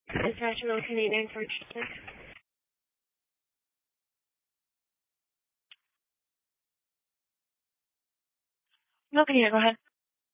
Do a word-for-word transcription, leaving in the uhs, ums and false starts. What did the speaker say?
International Canadian for Chicken. No, can you go ahead?